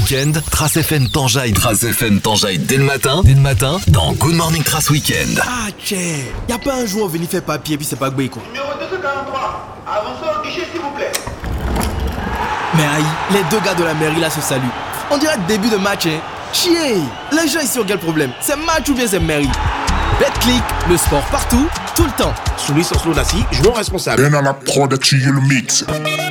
Weekend, Trace FM t'enjaille dès le matin dans Good Morning Trace Weekend. Ah tchè, y'a pas un jour venu faire papier puis c'est pas gbé quoi. Numéro 243, avancez au guichet s'il vous plaît. Mais aïe, les deux gars de la mairie là se saluent. On dirait début de match hein. Chier, les gens ici ont quel problème? C'est match ou bien c'est mairie? BetClick, le sport partout, tout le temps. Sous licence Lodassi, joueur responsable. Ben à la prod, tu es le mix.